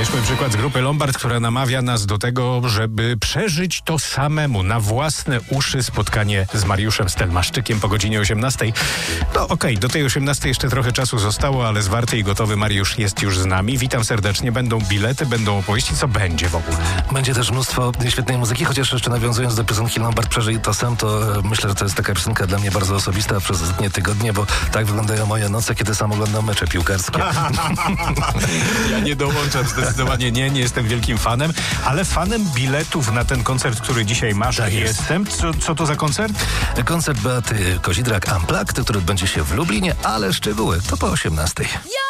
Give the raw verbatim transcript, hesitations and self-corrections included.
Bierzmy przykład z grupy Lombard, która namawia nas do tego, żeby przeżyć to samemu, na własne uszy spotkanie z Mariuszem Stelmaszczykiem po godzinie osiemnastej. No okej, okay, do tej osiemnastej jeszcze trochę czasu zostało, ale zwarty i gotowy Mariusz jest już z nami. Witam serdecznie, będą bilety, będą opowieści, co będzie w ogóle. Będzie też mnóstwo świetnej muzyki, chociaż jeszcze nawiązując do piosenki Lombard Przeżyj to sam, to myślę, że to jest taka piosenka dla mnie bardzo osobista przez ostatnie tygodnie, bo tak wyglądają moje noce, kiedy sam oglądam mecze piłkarskie. Ja nie dołączam, zdecydowanie nie, nie jestem wielkim fanem, ale fanem biletów na ten koncert, który dzisiaj masz, tak jest. jestem. Co, co to za koncert? Koncert Beaty Kozidrak Unplugged, który odbędzie się w Lublinie, ale szczegóły to po osiemnastej.